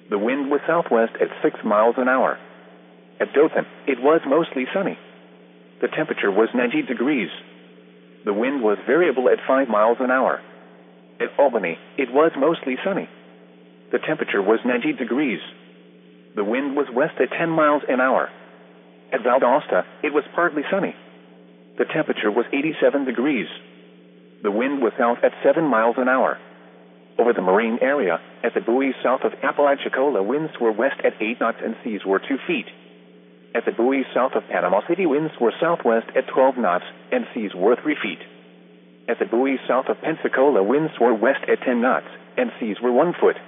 The wind was southwest at 6 miles an hour. At Dothan, it was mostly sunny. The temperature was 90 degrees. The wind was variable at 5 miles an hour. At Albany, it was mostly sunny. The temperature was 90 degrees. The wind was west at 10 miles an hour. At Valdosta, it was partly sunny. The temperature was 87 degrees. The wind was south at 7 miles an hour. Over the marine area, at the buoys south of Apalachicola, winds were west at 8 knots and seas were 2 feet. At the buoys south of Panama City, winds were southwest at 12 knots and seas were 3 feet. At the buoys south of Pensacola, winds were west at 10 knots and seas were 1 foot.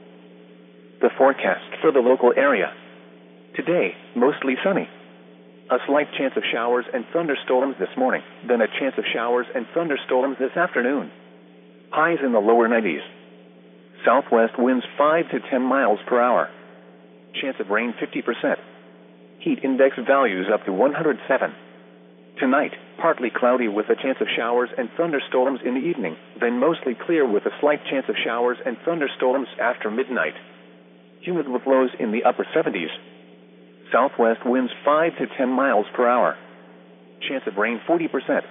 The forecast for the local area. Today, mostly sunny. A slight chance of showers and thunderstorms this morning, then a chance of showers and thunderstorms this afternoon. Highs in the lower 90s. Southwest winds 5 to 10 miles per hour. Chance of rain 50%. Heat index values up to 107. Tonight, partly cloudy with a chance of showers and thunderstorms in the evening, then mostly clear with a slight chance of showers and thunderstorms after midnight. Humid with lows in the upper 70s. Southwest winds 5 to 10 miles per hour. Chance of rain 40%.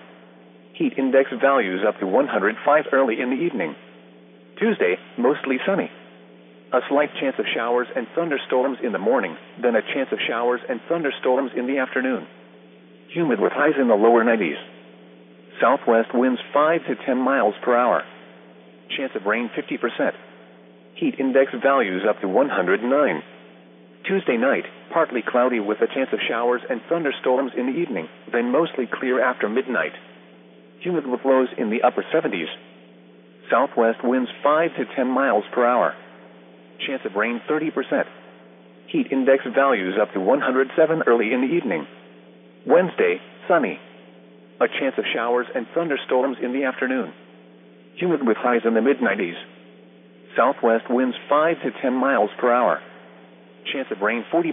Heat index values up to 105 early in the evening. Tuesday, mostly sunny. A slight chance of showers and thunderstorms in the morning, then a chance of showers and thunderstorms in the afternoon. Humid with highs in the lower 90s. Southwest winds 5 to 10 miles per hour. Chance of rain 50%. Heat index values up to 109. Tuesday night, partly cloudy with a chance of showers and thunderstorms in the evening, then mostly clear after midnight. Humid with lows in the upper 70s. Southwest winds 5 to 10 miles per hour. Chance of rain 30%. Heat index values up to 107 early in the evening. Wednesday, sunny. A chance of showers and thunderstorms in the afternoon. Humid with highs in the mid-90s. Southwest winds 5 to 10 miles per hour. Chance of rain 40%.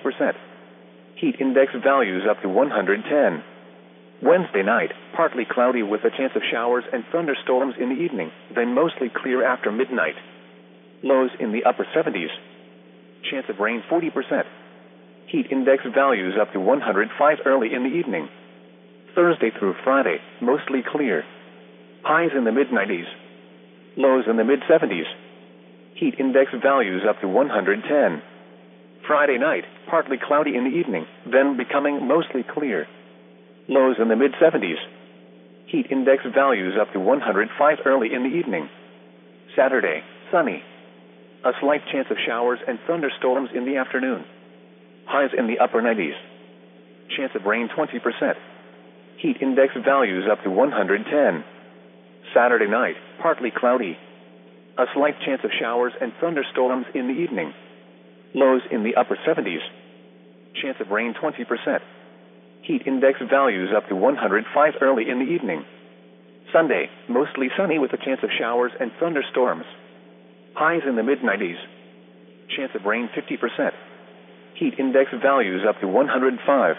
Heat index values up to 110. Wednesday night, partly cloudy with a chance of showers and thunderstorms in the evening, then mostly clear after midnight. Lows in the upper 70s. Chance of rain 40%. Heat index values up to 105 early in the evening. Thursday through Friday, mostly clear. Highs in the mid-90s. Lows in the mid-70s. Heat index values up to 110. Friday night, partly cloudy in the evening, then becoming mostly clear. Lows in the mid-70s. Heat index values up to 105 early in the evening. Saturday, sunny. A slight chance of showers and thunderstorms in the afternoon. Highs in the upper 90s. Chance of rain 20%. Heat index values up to 110. Saturday night, partly cloudy. A slight chance of showers and thunderstorms in the evening. Lows in the upper 70s. Chance of rain 20%. Heat index values up to 105 early in the evening. Sunday, mostly sunny with a chance of showers and thunderstorms. Highs in the mid-90s. Chance of rain 50%. Heat index values up to 105.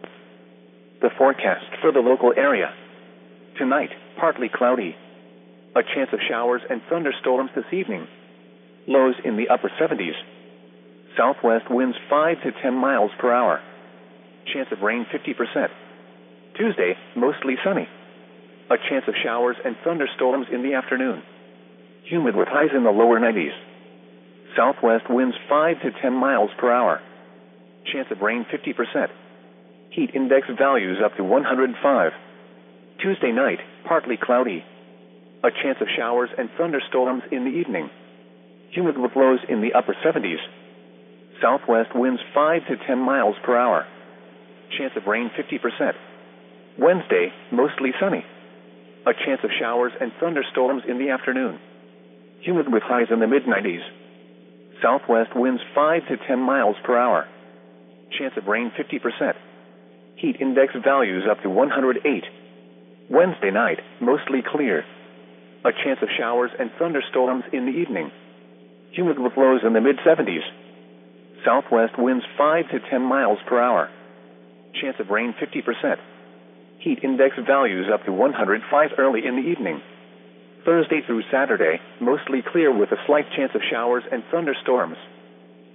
The forecast for the local area. Tonight, partly cloudy. A chance of showers and thunderstorms this evening. Lows in the upper 70s. Southwest winds 5 to 10 miles per hour. Chance of rain 50%. Tuesday, mostly sunny. A chance of showers and thunderstorms in the afternoon. Humid with highs in the lower 90s. Southwest winds 5 to 10 miles per hour. Chance of rain 50%. Heat index values up to 105. Tuesday night, partly cloudy. A chance of showers and thunderstorms in the evening. Humid with lows in the upper 70s. Southwest winds 5 to 10 miles per hour. Chance of rain 50%. Wednesday, mostly sunny. A chance of showers and thunderstorms in the afternoon. Humid with highs in the mid-90s. Southwest winds 5 to 10 miles per hour. Chance of rain 50%. Heat index values up to 108. Wednesday night, mostly clear. A chance of showers and thunderstorms in the evening. Humid with lows in the mid-70s. Southwest winds 5 to 10 miles per hour. Chance of rain 50%. Heat index values up to 105 early in the evening. Thursday through Saturday, mostly clear with a slight chance of showers and thunderstorms.